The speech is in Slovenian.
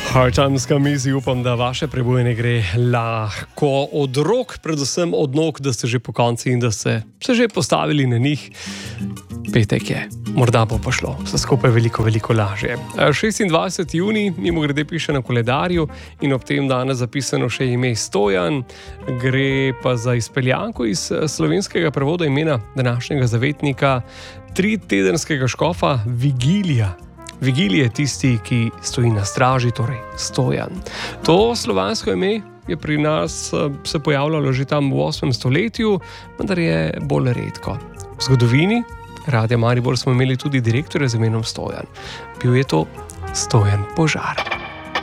Hard Times Kamizi, upam, da vaše prebujanje gre lahko od rok, predvsem od nog, da ste že po konci in da ste se že postavili na njih. Petek je, morda bo pa šlo, vse skupaj veliko, veliko lažje. 26. junij, mimo grede piše na koledarju in ob tem danes zapisano še ime Stojan. Gre pa za izpeljanko iz slovenskega prevoda imena današnjega zavetnika, 3-tedenskega škofa Vigilija. Vigilij je tisti, ki stoji na straži, torej Stojan. To slovansko ime je pri nas se pojavljalo že tam v 8. stoletju, vendar je bolj redko. V zgodovini Radia Maribor smo imeli tudi direktorja z imenom Stojan. Bil je to Stojan Požar.